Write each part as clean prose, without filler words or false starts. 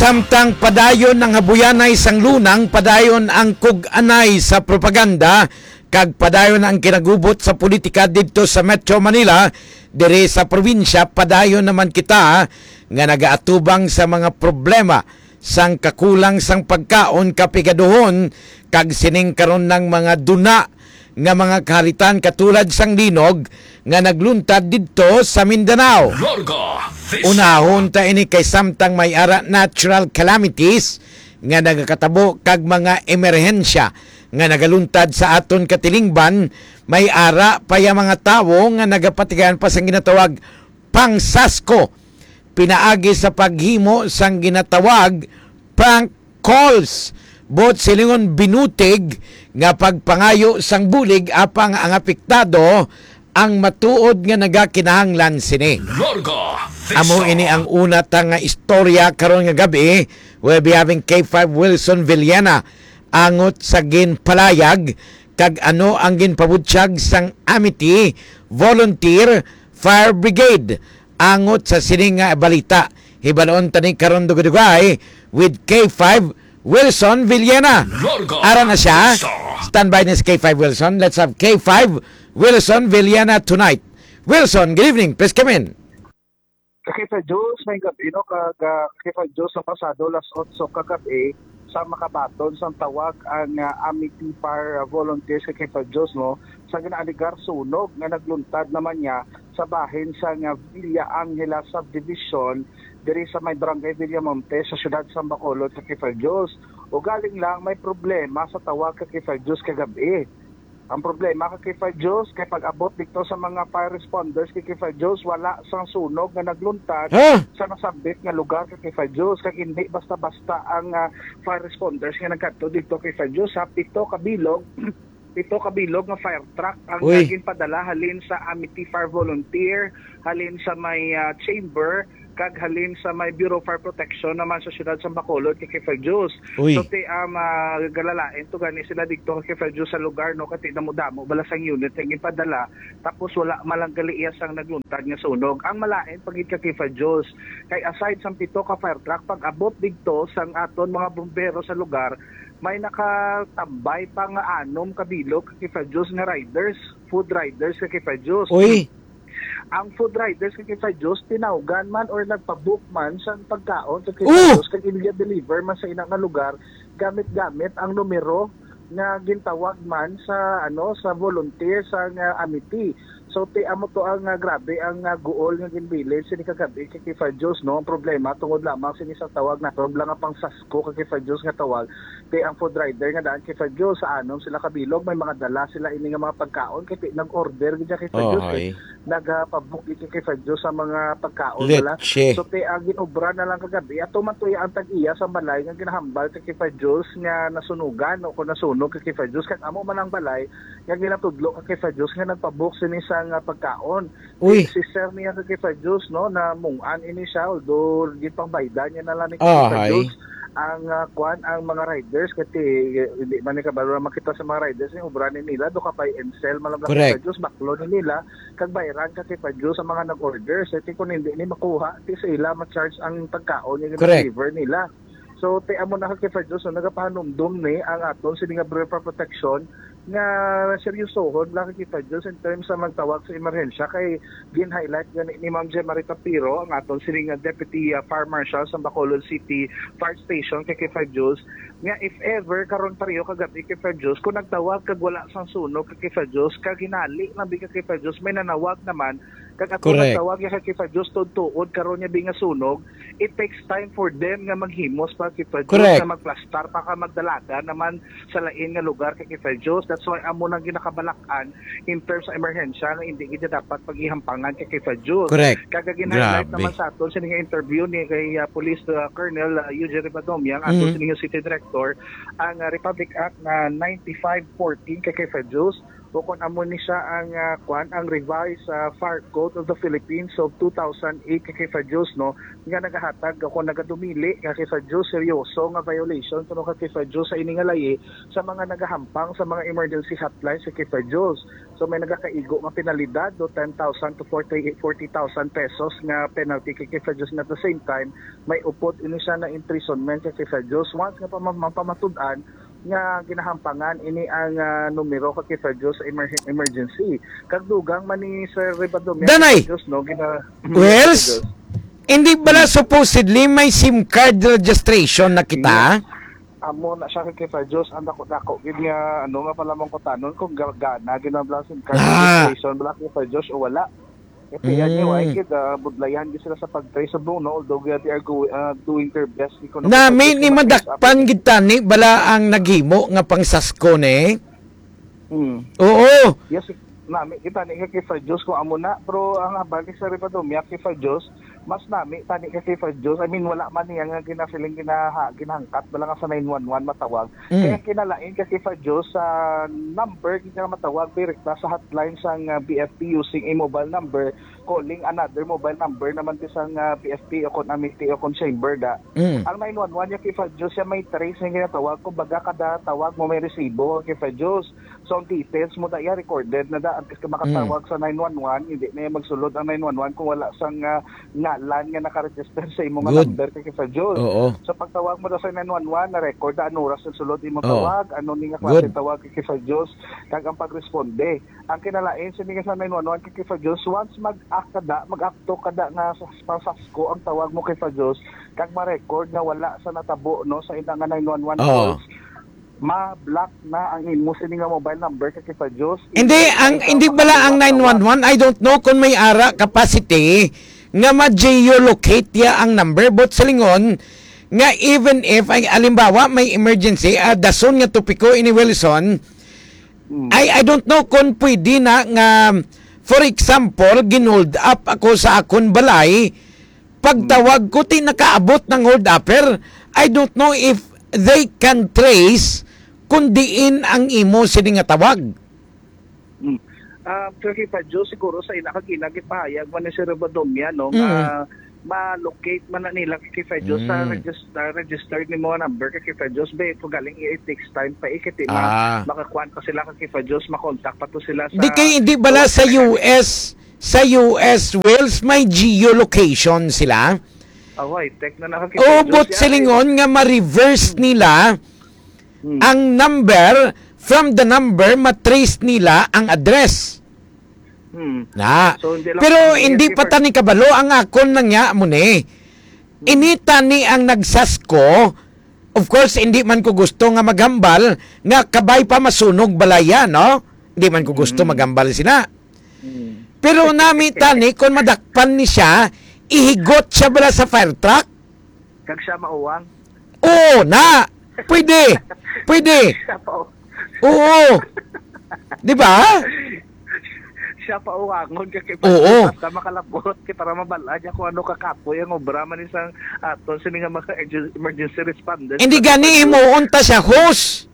Samtang padayon ng habuyanay sang lunang, padayon ang kuganay sa propaganda, kag padayon ang kinagubot sa politika dito sa Metro Manila, dire sa probinsya, padayon naman kita nga nagaatubang sa mga problema sang kakulang sang pagkaon kapigaduhon, kag sining karon ng mga duna nga mga kaharitan katulad sang linog nga nagluntad dito sa Mindanao. Unahon ta ini kay samtang may ara natural calamities nga nagakatabo kag mga emerhensya nga nagaluntad sa aton katilingban, may ara pa ya mga tawo nga nagapatigan pa sang ginatawag pangsasko, pinaagi sa paghimo sang ginatawag prank calls. Bot silingon binutig nga pagpangayo sang bulig apang ang apektado ang matuod nga nagakinahanglan sini. Amo ini ang una ta nga istorya karon nga gabi. We'll be having K5 Wilson Villena angot sa ginpalayag kag ano ang ginpabutsyag sang Amity Volunteer Fire Brigade angot sa sining nga balita. Hibaloon tani karon dugay with K5 Wilson Villena. Ara na siya. Standby ni K5 Wilson. Let's have K5 Wilson Villena tonight. Wilson, good evening. Please come in. Kakita Diyos, may gabi, no? Kakita Diyos sa pasado, las 8 kagabi, sa Makabaton, sa tawag ang Amity Fire Volunteers, Kakita Diyos, no? Sa ginaaligar sunog na nagluntad naman niya sa bahin sa Villa Angela Subdivision, diri sa may barangay Villamonte sa siyudad sa Bacolod, Kakita Diyos. O galing lang may problema sa tawag Kakita Diyos kagabi. Ang problema Kakita Diyos, kay pag-abot dito sa mga fire responders Kakita Diyos, wala sang sunog na nagluntad sa nasabit nga lugar Kakita Diyos. Kaya hindi basta-basta ang fire responders nga nagkadto dito Kakita Diyos. Sa pito kabilog nga fire truck ang naging padala halin sa Amity Fire Volunteer, halin sa may chamber, kag halin sa may Bureau of Fire Protection naman sa siyudad sa Bacolod kay Diyos. So ti galalain to gani sila dito kay Diyos sa lugar no kati damo-damo balasang unit ang ipadala tapos wala malang galiya sang nagluntad nga sunog. Ang malain pagit kay Diyos kay aside sa pito ka fire truck pag abot dito sang aton mga bombero sa lugar, may nakatambay pa nga 6 kabilog kay Diyos nga riders, food riders kay Diyos. Ang food riders kay Diyos tinawgan man or nagpa-book man sa pagkaon kay Diyos kag i-deliver man sa inang lugar gamit-gamit ang numero nga gintawag man sa sa volunteer sa Amity. So ti amo to ang grabe ang guol nga ginbilin sini kagabi kay Diyos no. Ang problema tungod lamang sini sa tawag na problema pang sasko kay Diyos nga tawag ti ang food rider nga daan kay Diyos sa anom sila kabilog may mga dala sila ini nga mga pagkaon kay nag-order gid kay Diyos nagpabook kay Diyos sa mga pagkaon nila. So ti ang ginobra na lang kagabi ato man tuya ang tag-iya sa balay nga ginahambal kay Diyos nga nasunugan o kung nasunog kay Diyos kag amo man ang balay nga ginatudlo kay Diyos nga nagpabook sini sa nga pagkaon. Si Sir niya kay Diyos no na mungan ini siya although di pang bayda niya na lang ni Diyos ang ang mga riders kasi hindi man ni kabalo makita sa mga riders ni obra nila do ka pay ensel malam kay Diyos baklo nila kag bayaran kay Diyos sa mga nag-order so kung hindi ni makuha ti sa ila ma-charge ang pagkaon nga deliver nila. So ti amo na kay Diyos so nagapahanumdum ni ang aton sini nga Bureau of Protection nga seryosohon lang kita Diyos in terms sa magtawag sa emerhensya kay gin-highlight ni Ma'am Jemarita Piro ang aton sining Deputy Fire Marshal sa Bacolod City Fire Station kay Diyos nga if ever karon pariyo kagabi kay Diyos kung nagtawag kag wala sang sunog kay Diyos kag ginali na bi kay Diyos may nanawag naman kag ato nagtawag kay Diyos tuod karon niya bi nga sunog, it takes time for them nga maghimos pa kay Diyos nga magplastar pa ka magdalaga naman sa lain nga lugar kay Diyos. That's why amo nang ginakabalakan in terms of emerhensya nga hindi kita dapat paghihampangan kay Diyos. Kag gin-highlight naman sa aton sa interview ni kay Police Colonel Eugene Ribadomia ang aton City Director ang Republic Act na 9514 kay Diyos Bukod amo ni siya ang revised Fire Code of the Philippines of 2008 kay sa Diyos no nga nagahatag ako nagadumili kay sa Diyos seryoso nga violation kuno kay sa Diyos sa iningalay sa mga nagahampang sa mga emergency hotlines kay sa Diyos. So may nagakaigo nga penalidad do 10,000 to 40,000 pesos nga penalty kay sa Diyos nga at the same time may upod ini siya na imprisonment kay sa Diyos once nga pamatud-an nga ginahampangan ini ang numero kay sa Diyos sa emergency. Kagdugang man ni Sir Ribadomia Danay! Diyos no Wells, hindi ba supposedly may SIM card registration na kita? Amo na siya kay sa Diyos ang dako gid nga ano nga pala mong kutanon kung gana ginablasin card registration bala kay sa Diyos o wala. Ito yan yung ay budlayan din sila sa pag-traceable no although they are doing their best. Nami ni madakpan gid tani bala ang naghimo nga pangsasko ni. Oo. Yes, nami kita ni kay sa Diyos ko amo na pero ang balik sa Ribadomia kay sa Diyos mas nami tani kay sa Diyos I mean wala man niya nga ginafiling ginahangkat bala nga sa 911 matawag kaya kinalain kay sa Diyos sa number nga matawag direkta sa hotline sang BFP using a mobile number calling another mobile number naman ti sang BFP o kon amity o kon chamber da ang 911 niya kay sa Diyos siya may trace nga ginatawag kumbaga kada tawag mo may resibo kay sa Diyos so ang details mo da ya recorded na da antes ka makatawag sa 911 hindi na magsulod ang 911 kung wala sang ngalan nga nakaregister sa imong number kay sa Diyos. So pagtawag mo daw sa 911 na record ang oras sa sulod imong tawag, ano ni nga klase tawag kay sa Diyos kag ang pagresponde. Ang kinalain sa nga sa 911 kay sa Diyos once mag-akto kada nga sa pasasko ang tawag mo kay sa Diyos kag ma-record nga wala sa natabo no sa ina nga 911 calls. Ma-block na ang imo sa nga mobile number kay sa Diyos. Hindi bala ang 911 I don't know kung may ara capacity nga ma-geolocate ya ang number but sa lingon nga even if ay alimbawa may emergency dason nga tupiko ini Wilson I don't know kung pwede na nga for example ginold up ako sa akon balay pagtawag ko ti nakaabot ng hold upper I don't know if they can trace kung diin ang imo sini nga tawag. Kay pa Diyos siguro sa inakaginagit pahayag man ni Sir Ribadomia no ma-locate man na nila kay sa Diyos sa registered ni mo number kay sa Diyos ba ito galing it takes time pa ikiti makakuan pa sila kay sa Diyos makontak pa to sila sa hindi bala sa US Wales may geolocation sila tech na nakakita but silingon nga ma-reverse nila ang number from the number matrace nila ang address. So, pero hindi pa tani kabalo ang akon nang ya mo ni. Inita ni ang nagsasko. Of course hindi man ko gusto nga maghambal nga kabay pa masunog balaya no. Hindi man ko gusto maghambal sila. Pero nami tani kon madakpan ni siya ihigot siya bala sa fire truck. Kag siya mauwang. Oo na. Pwede. Oo. Di ba? Siya pa uwangon kay basta makalabot kay para mabala niya kung ano kakapoy ang obra man isang aton sini nga mga emergency responders. Hindi gani imuunta siya host.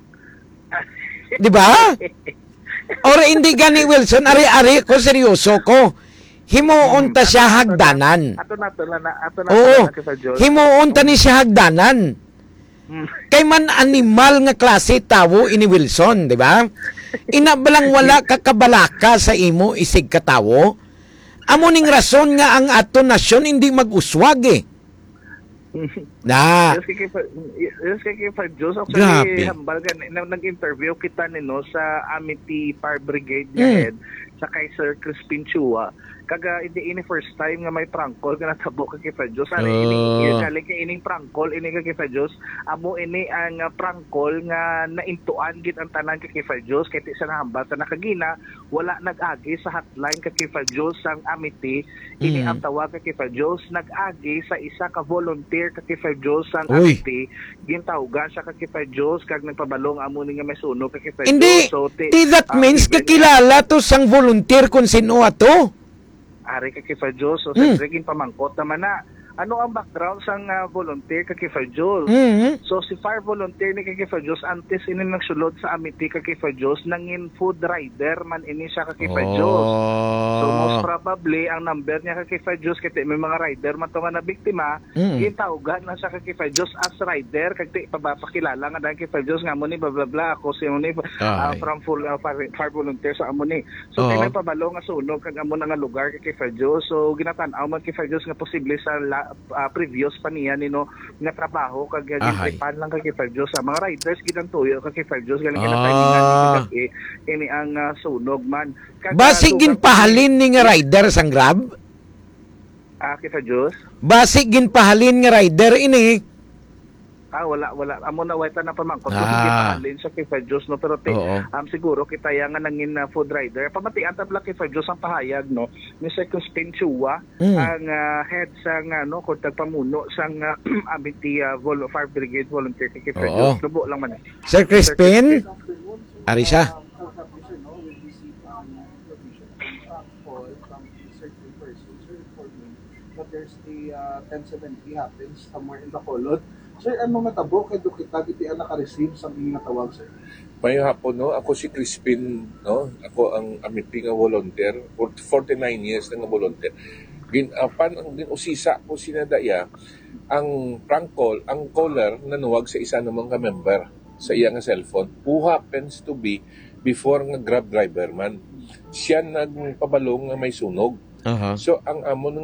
Di ba? Or hindi gani Wilson ari ko seryoso ko. Himuunta siya hagdanan. Ato na himuunta ni siya hagdanan. Kay man animal nga klase tawo ini Wilson, di ba? Inabalang wala kakabalaka sa imo isig katawo. Amo ning rason nga ang ato nasyon hindi mag-uswag eh. Yes, kay pa Diyos. Actually, hambal nag-interview kita nino sa Amity Fire Brigade head sa kay Sir Crispin Chua. Kaga ini first time nga may prank call nga natabo kay pa Diyos. Ini galing kay ining prank call ini kay pa Diyos. Amo ini ang prank call nga naintuan gid ang tanan kay pa Diyos kay ti sa hambal sa nakagina wala nag-agi sa hotline kay pa Diyos ang Amity. Ini ang tawag kay pa Diyos nag-agi sa isa ka volunteer kay pa Diyos ang Amity. Gintawagan siya kay pa Diyos kag nagpabalong amo ni nga may sunog kay pa Diyos. Hindi. That means kakilala to sang volunteer kung sino ato. Ari kay pa Diyos so sa pamangkot naman na ano ang background sang volunteer kay Kifa Jules. Mhm. So si fire volunteer ni kay Kifa Jules antes ini nagsulod sa amity kay Kifa Jules nangin food rider man ini siya kay Kifa Jules. So most probably ang number niya kay Kifa Jules kay may mga rider man to nga na biktima, gitawgan na siya kay Kifa Jules as rider kay papakilala nga dahil Kifa Jules nga mo ni blah blah blah ako si mo ni from full fire volunteer sa amo ni. So kay may pabalo nga sunog kag amo na nga lugar kay Kifa Jules. So ginatan-aw man Kifa Jules nga posible sa previous pa niya nino nga trabaho kag gintripan lang kay Kifa Jules sa mga riders gidantuyo kay Kifa Jules galing kinatayingan ini ang sunog man. Basig ginpahalin ni nga rider sang Grab? Kifa Jules? Basig ginpahalin nga rider ini. Wala. Amo na wait na pamangkot. So, gipahalin sa Kifa Jules, no? Pero siguro kita yang nga nangin food rider. Pamatian tabla Kifa Jules ang pahayag, no? Ni Sir Crispin Chua, ang head sang kung tagpamuno sang Amity Fire Brigade Volunteer kay Kifa Jules. Lubo lang man. Sir Crispin? Ari siya. There's a 1070 happens somewhere in Bacolod. Sir, ano matabo kay kita giti naka-receive sa mga tawag, sir? May hapon, no? Ako si Crispin, no? Ako ang amity nga volunteer. 49 years na nga volunteer. Ginapan ang ginusisa ko sinadaya ang prank call, ang caller nanuwag sa isa namang ka-member sa iya nga cellphone who happens to be before nga Grab driver man. Siya nagpabalong nga may sunog. So ang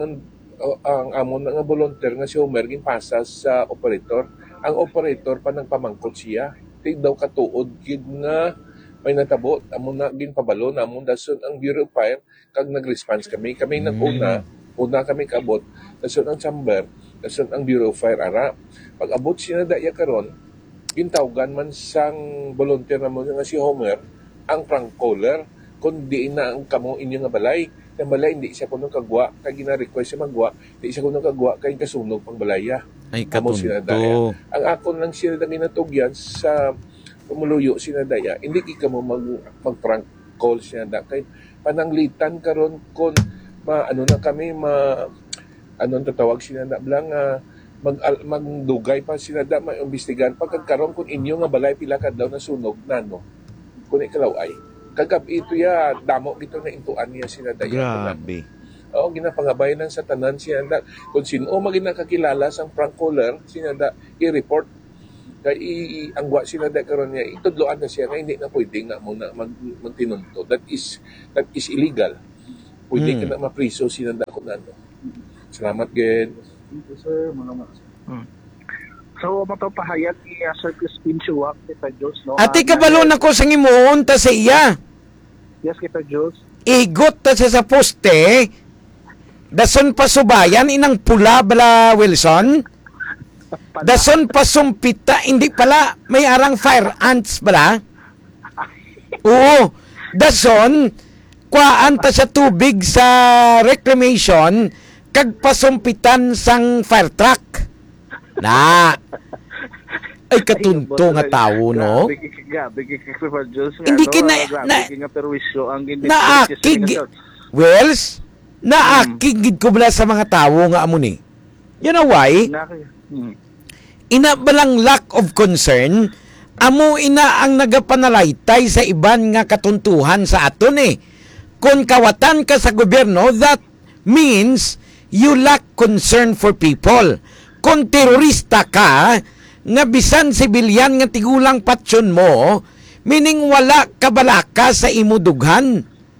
amo nga volunteer nga si Homer ginpasa sa operator. Ang operator pa nang pamangkot siya. Di daw katuod gid nga may natabo amo na ginpabalo namon dason ang Bureau of Fire kag nag-response kami. Kami una kami kaabot dason ang chamber, dason ang Bureau of Fire ara. Pag abot sina daya karon, gintawgan man sang volunteer namon nga si Homer ang prank caller kundi na ang kamo inyo nga balay. Ang balay hindi siya kuno kagwa kay gina-request siya magwa, hindi siya kuno kagwa kay kasunog pang balaya. Ay katunto. Ang akon lang sila na ginatugyan sa pumuluyo sinadaya, hindi ka mo mag-prank call sinada kay pananglitan karon kon na kami anong tatawag sinada lang magdugay pa sinada maimbestigahan pagkakaroon kung inyo nga balay pila kadlaw na sunog nano kun ikalaw ay kagab ito ya damo gito na intuan niya sinadaya. Grabe. Oo, ginapangabayan sa tanan sinada kung sino maginakakilala sang prank caller sinada i-report kay angwa sinada karon niya itudloan na siya nga hindi na pwede nga muna magtinunto. That is illegal. Pwede ka na mapriso sinada ko nano. Salamat gid. Thank you, sir. Salamat. So, matapahayag ni Sir Crispin Chua, Kifa Jules, no? Ati kabalo na ko sa imuon ta sa iya. Yes, Kifa Jules. Igot ta siya sa poste. Dason pa subayan inang pula bala Wilson. Dason pa sumpita hindi pala may arang fire ants bala. Oo. Dason kuhaan ta sa tubig sa reclamation kag pasumpitan sang fire truck. Ay katunto nga tao, no? Hindi kina perwisyo ang naakig Wells, naakig ko bala sa mga tao nga amo ni. You know why? Ina balang lack of concern, amo ina ang nagapanalaytay sa iban nga katuntuhan sa aton eh. Kung kawatan ka sa gobyerno, that means you lack concern for people. Kung terorista ka, nga bisan sibilyan nga tigulang patsyon mo, meaning wala kabalaka sa imudughan.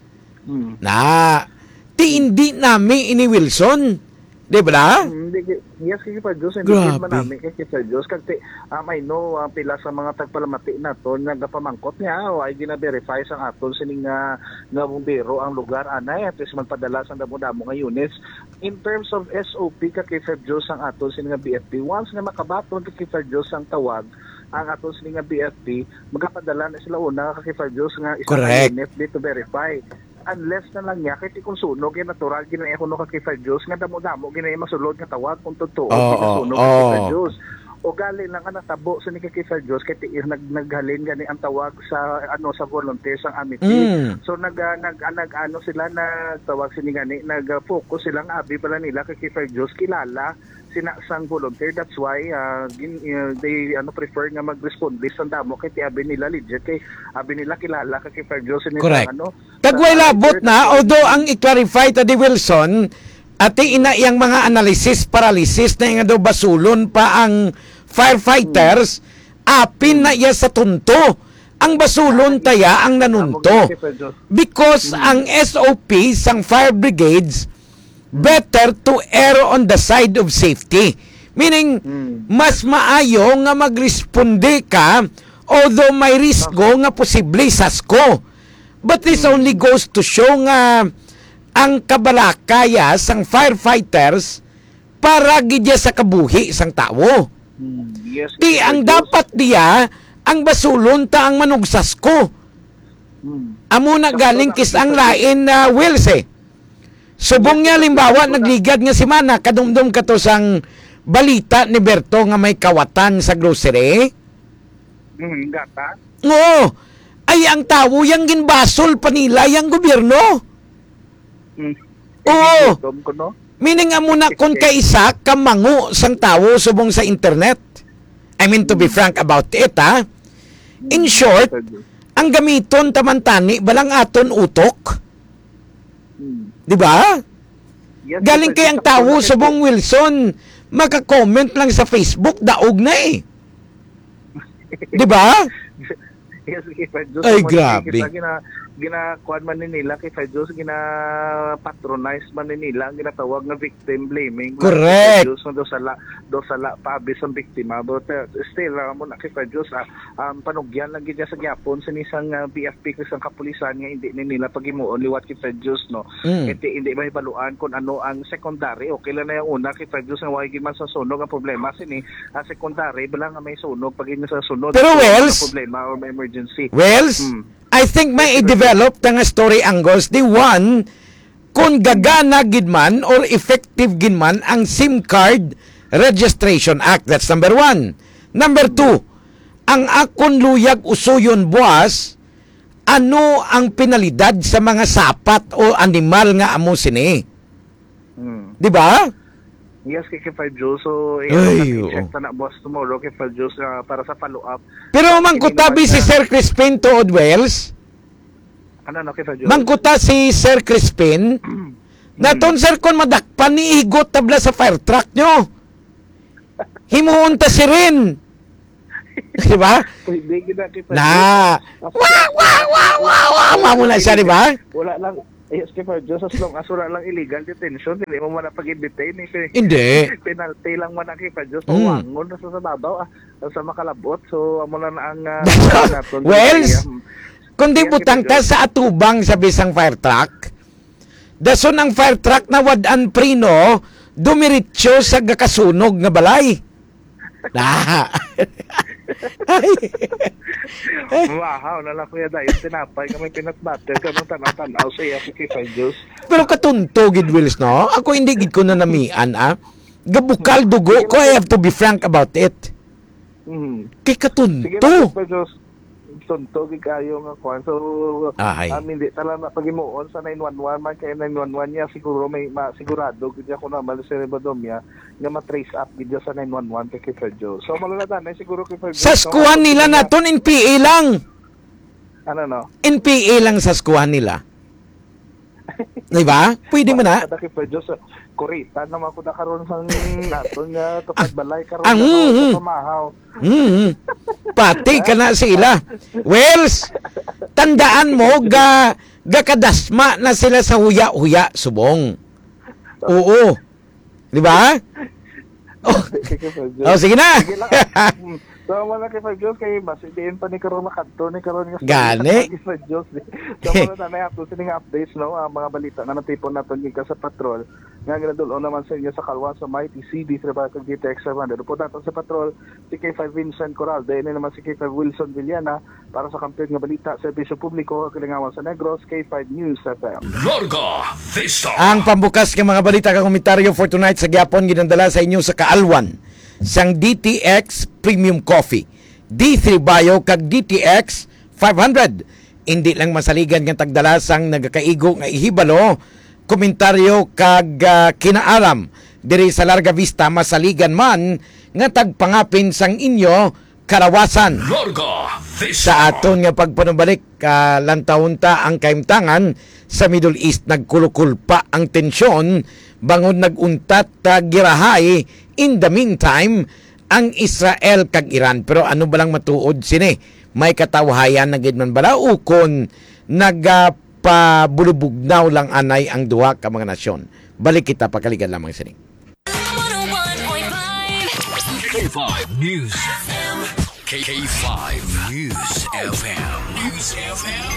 Ti hindi nami ini Wilson. Di ba? Yes, Kifa Jules. Hindi man namin kay Kifa Jules. Kasi I know pila sa mga tagpalamati naton nagapamangkot niya o ay gina-verify sang aton sining nga bumbero ang lugar anay at least magpadala sang damo-damo nga units. In terms of SOP ka Kifa Jules ang aton sining nga BFP, once nga makabaton kay Kifa Jules ang tawag ang aton sining nga BFP, magapadala na sila una kay Kifa Jules nga isang unit to verify. Unless na lang niya, kahit kung sunog, yung natural, ginaya ko no ka Kifa Jules, nga damo-damo, ginaya masulod nga tawag kung totoo, sunog ka Kifa Jules. o gali lang ang natabo sa ni kay Sir Diyos kay naghalin gani ang tawag sa sa volunteers ang amity. So nag sila nagtawag sini gani nag-focus silang abi pala nila kay Sir Diyos kilala sina sang volunteer. That's why they prefer nga mag-respond list ang damo kay abi nila legit kay abi nila kilala kay Sir Diyos ni Correct. Tagway labot na, although ang i-clarify ta di Wilson, ati ina iyang mga analysis, paralysis na nga daw basulon pa ang firefighters, apin na iya sa tunto. Ang basulon taya ang nanunto. Because ang SOP sang fire brigades, better to err on the side of safety. Meaning, mas maayo nga magresponde ka, although may risgo nga posible sasko. But this only goes to show nga ang kabalakaya sang firefighters para gidya sa kabuhi sang tao. Yes. Di ang dapat diya ang basulon ta ang manugsas ko. Amo na galing kis ang lain na Wills eh. Subong niya limbawa nagligad nga si Mana kadumdum kato sang balita ni Berto nga may kawatan sa grocery. Gata. Oo. Ay ang tao yang ginbasol pa nila yang gobyerno. Oo. Ko no. Meaning nga muna kung kaisa kamango sang tao subong sa internet. I mean to be frank about it ha. In short, ang gamiton tamantani balang aton utok. Di ba? Yes, Galing kay ang tao subong Wilson maka-comment lang sa Facebook daog na eh. Di ba? Yes, kay Diyos. Ay, grabe. Ginakuan man nila kay Diyos, gina-patronize man nila, ginatawag nga victim blaming. Correct. Diyos do sala paabis ang biktima. But still, mo na kay Diyos, panugyan lang gid sa gyapon sa isang BFP sa kapulisan nga hindi nila pagimuon liwat kay Diyos no. Hindi mahibaluan kung ano ang secondary. Okay lang na yung una kay Diyos nga why man sa sunog ang problema sini. Secondary bala nga may sunog pag sa sunod. Pero Wells, problema or may emergency. Wells, I think may i-develop nga story angles. The one, kung gagana gidman or effective gidman ang SIM Card Registration Act. That's number 1. Number 2, ang akon luyag usuyon buwas, ano ang penalidad sa mga sapat o animal nga amo sini? Di ba? Yes, kay Diyos. So, check na boss tomorrow kay Diyos para sa follow-up. Pero mangkutabi si Sir Crispin tuod Wells. Ano kay Diyos? Mangkuta si Sir Crispin. Naton sir kon madakpan ni igot tabla sa fire truck nyo. Himuon ta si rin. Di ba? Hindi kita kay Diyos. Na. Mamuna siya, di ba? Wala lang. Yes, kay Diyos. As long as wala lang illegal detention, hindi mo man pag-detain. Hindi. Penalty lang man kay Diyos. Pawangon na sa babaw. Sa makalabot. So, amo na ang... Wells, kundi butang ta sa atubang sa bisang fire truck, dason ang fire truck na wadan prino, dumiritso sa gakasunog nga balay. Wow, nalang kuya dahil tinapay kami pinatbatter ka ng tanaw-tanaw sa iya kay Diyos. Pero katunto, gid Wills, no? Ako hindi gid ko na namian, Gabukal dugo ko, I have to be frank about it. Kay Sige katunto. na, Diyos. Tunto kayo nga kwan. So, hindi talaga pagimuon sa 911 man kay 911 niya siguro may sigurado gid ako naman sa Rebadomia nga ma-trace up gid sa 911 kay Sergio. So malalatan na siguro kay Sergio. Sa skuhan nila naton NPA lang. Ano no? NPA lang sa skuhan nila. Diba? Pwede mo na. Kada kay Sergio sa Kurita naman ko na karon sa naton nga tupad balay karon sa pamahaw. Pati ka na sila. Wells, tandaan mo, gakadasma na sila sa huya-huya, subong. Oo. Di ba? Sige na. Sige lang. So, wala kay Diyos kay Bas, diin pa ni karon makanto ni karon nga Gani. sa Diyos. So, wala na may updates no, mga balita na natipon naton gikan sa patrol. nga ginadulo naman sa inyo sa kalwa sa Mighty CB trabaho kag DTX 700. Upod natin sa patrol si K5 Vincent Coral, dahil naman si K5 Wilson Villana para sa kampiyon nga balita sa Serbisyo Publiko Kilingawan sa Negros, K5 News FM. Larga Vista. Ang pambukas ng mga balita kag komentaryo for tonight sa gyapon ginadala sa inyo sa kaalwan sang DTX Premium Coffee, D3 Bio kag DTX 500. Hindi lang masaligan nga tagdala sang nagakaigo nga ihibalo, komentaryo kag kinaaram diri sa Larga Vista masaligan man nga tagpangapin sang inyo karawasan. Larga Vista. Sa aton nga pagpanubalik lantaunta ang kaimtangan sa Middle East, nagkulukulpa ang tensyon bangon naguntat girahay in the meantime ang Israel kag Iran. Pero ano balang matuod sini? May katawhayan na gid man bala ukon pabulubugnaw lang anay ang duha ka mga nasyon. Balik kita pakaligan lamang sini. 101.5 K5 News FM. K5 News FM. News FM.